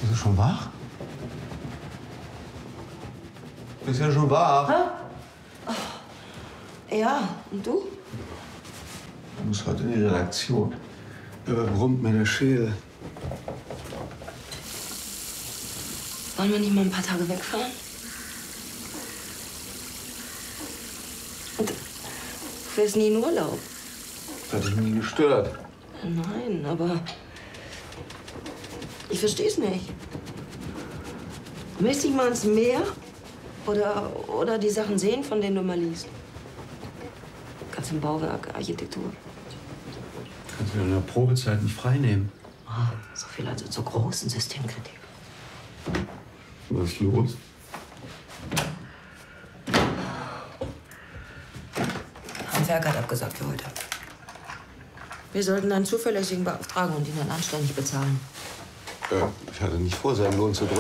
Bist du schon wach? Bist du ja schon wach? Hä? Oh. Ja, und du? Ich muss heute in die Redaktion. Überbrummt mir der Schädel. Wollen wir nicht mal ein paar Tage wegfahren? Und du fährst nie in Urlaub. Das hat dich nie gestört. Nein, aber ich versteh's nicht. Möchtest du nicht mal ins Meer? Oder die Sachen sehen, von denen du mal liest? Ganz im Bauwerk, Architektur. Kannst du in der Probezeit nicht frei nehmen. Oh, so viel also zur großen Systemkritik. Was ist los? Handwerk hat abgesagt für heute. Wir sollten einen zuverlässigen beauftragen und ihn dann anständig bezahlen. Ich hatte nicht vor, seinen Lohn zu drücken.